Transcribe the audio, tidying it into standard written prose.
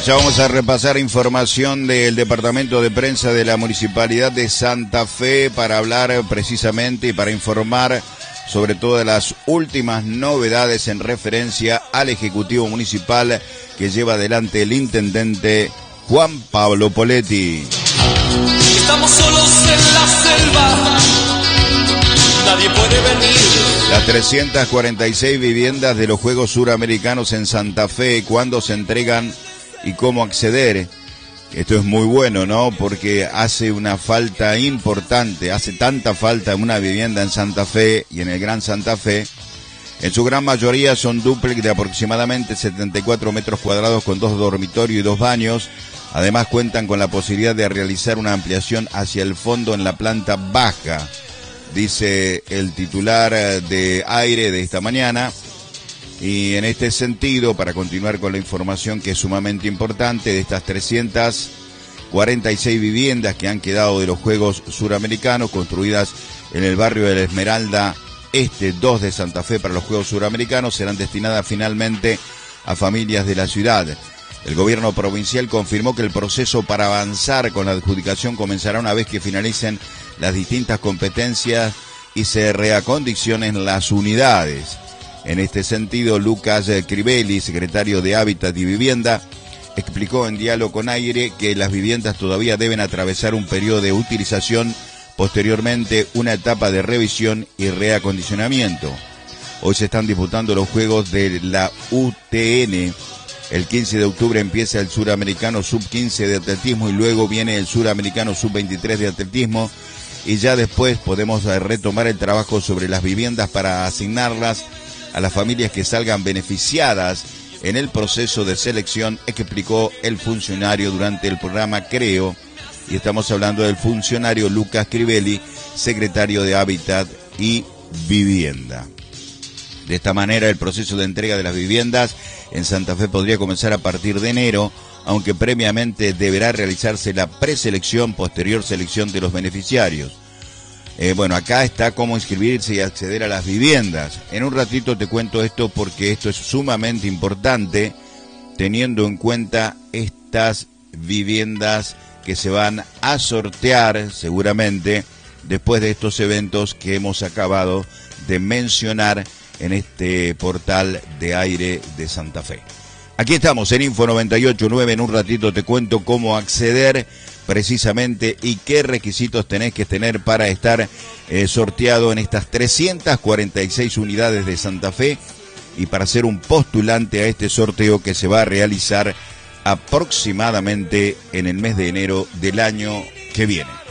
Ya vamos a repasar información del Departamento de Prensa de la Municipalidad de Santa Fe para hablar precisamente y para informar sobre todas las últimas novedades en referencia al Ejecutivo Municipal que lleva adelante el Intendente Juan Pablo Poletti. Estamos solos en la selva, nadie puede venir. Las 346 viviendas de los Juegos Suramericanos en Santa Fe, ¿cuándo se entregan y cómo acceder? Esto es muy bueno, ¿no? Porque hace una falta importante, hace tanta falta una vivienda en Santa Fe y en el Gran Santa Fe. En su gran mayoría son dúplex de aproximadamente 74 metros cuadrados con 2 dormitorios y 2 baños. Además cuentan con la posibilidad de realizar una ampliación hacia el fondo en la planta baja, dice el titular de Aire de esta mañana. Y en este sentido, para continuar con la información que es sumamente importante, de estas 346 viviendas que han quedado de los Juegos Suramericanos, construidas en el barrio de la Esmeralda Este 2 de Santa Fe para los Juegos Suramericanos, serán destinadas finalmente a familias de la ciudad. El gobierno provincial confirmó que el proceso para avanzar con la adjudicación comenzará una vez que finalicen las distintas competencias y se reacondicionen las unidades. En este sentido, Lucas Crivelli, secretario de Hábitat y Vivienda, explicó en Diálogo con Aire que las viviendas todavía deben atravesar un periodo de utilización, posteriormente una etapa de revisión y reacondicionamiento. Hoy se están disputando los Juegos de la UTN. El 15 de octubre empieza el Suramericano Sub-15 de atletismo y luego viene el Suramericano Sub-23 de atletismo. Y ya después podemos retomar el trabajo sobre las viviendas para asignarlas a las familias que salgan beneficiadas en el proceso de selección, explicó el funcionario durante el programa Creo. Y estamos hablando del funcionario Lucas Crivelli, secretario de Hábitat y Vivienda. De esta manera, el proceso de entrega de las viviendas en Santa Fe podría comenzar a partir de enero, aunque previamente deberá realizarse la preselección, posterior selección de los beneficiarios. Bueno, acá está cómo inscribirse y acceder a las viviendas. En un ratito te cuento esto porque esto es sumamente importante, teniendo en cuenta estas viviendas que se van a sortear seguramente después de estos eventos que hemos acabado de mencionar en este portal de Aire de Santa Fe. Aquí estamos en Info 98.9, en un ratito te cuento cómo acceder precisamente y qué requisitos tenés que tener para estar sorteado en estas 346 unidades de Santa Fe y para ser un postulante a este sorteo que se va a realizar aproximadamente en el mes de enero del año que viene.